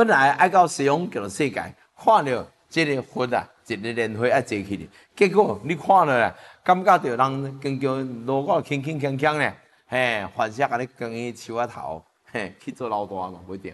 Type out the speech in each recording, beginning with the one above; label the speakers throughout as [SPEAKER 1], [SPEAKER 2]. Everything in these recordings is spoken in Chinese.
[SPEAKER 1] 本来爱到西方极乐世界，看到这个佛啊，一个莲花爱坐起哩，结果你看了啦，感觉到人跟叫路过轻轻锵锵咧，嘿，凡事甲你光伊树仔头，嘿，去做老大嘛，不一定。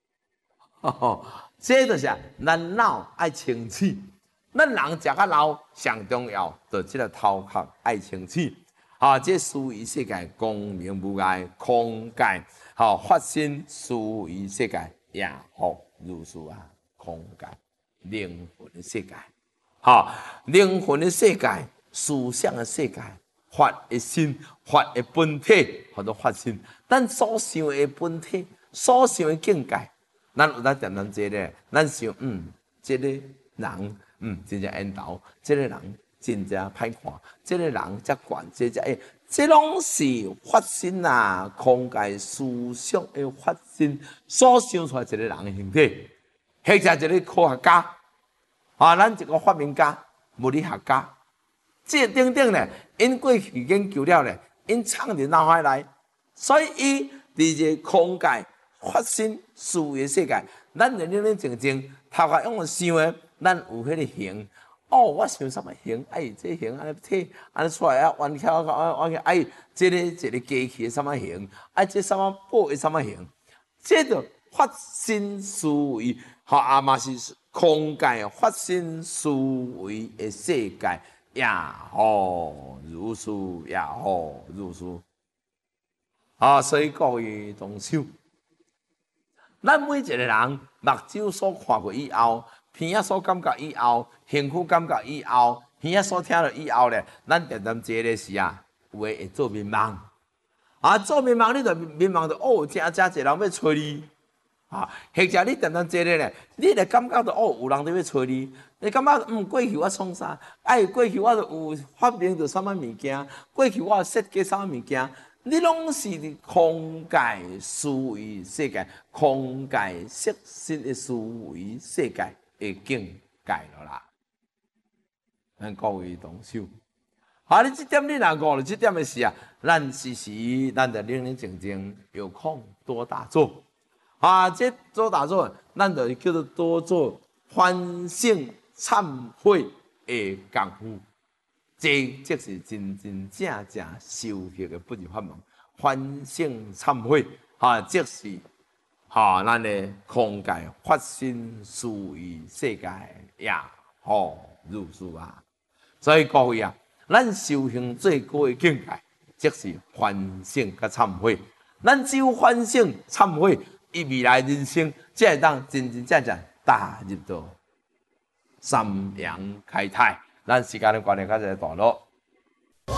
[SPEAKER 1] 这就是咱脑爱清楚，咱人食较老上重要，就这个头壳爱清楚。这思维世界光明无碍，空界，发生思维世界也好如是啊，空界灵魂的世界，灵魂的世界，思想的世界，法的心，法的本体，或者发生，咱所想的本体，所想的境界。咱有咱点这个，咱想，这个人，真正缘投，这个人真正歹看，这个人才悬，这拢是发生啊，空界思想的发生所想出来一个人的形体，或者一个科学家，咱一个发明家、物理学家，这等等咧，因过去研究了咧，因藏伫脑海内，所以伊伫这空界。发生思维的世界，咱认认真真，头壳用想的，咱有迄个形。我想什么形？这形安尼体，安尼出来啊，弯翘这个一个机器的什么形？这什么布的什么形？这就发生思维，嘛是空界发生思维的世界，也好如是，也好如是。所以各位同修。咱每一个人目睭所看过以后，鼻仔所感觉以后，身躯感觉以后，耳仔所听了以后咧，咱渐渐这个是有诶会做迷茫。做迷茫，你就迷茫着真侪人要找你。或者你渐渐这个咧，你就感觉到有人伫要找你。你感觉过去我创啥？过去我就有发明着什么物件？过去我设计什么物件？你拢是空界思维世界，空界色心的思维世界的境界了啦。咱各位同修，你这点你若悟了这点的事咱时时咱就认认真真有空多打坐。这多打坐，咱就叫做多做反省忏悔的功夫。这即是真真正正修行的不二法门，反省忏悔，即是咱的空界发生思维世界也好如是啊。所以各位咱修行最高的境界，即是反省甲忏悔。咱只有反省忏悔，伊未来人生才会当真真正正踏入到三阳开泰。咱时间的关系，到这个段落。